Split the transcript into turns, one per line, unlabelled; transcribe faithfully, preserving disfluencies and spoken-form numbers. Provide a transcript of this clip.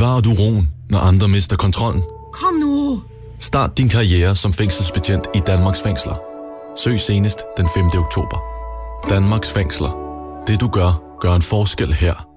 Bevarer du roen, når andre mister kontrollen?
Kom nu!
Start din karriere som fængselsbetjent i Danmarks fængsler. Søg senest den femte oktober. Danmarks fængsler. Det du gør, gør en forskel her.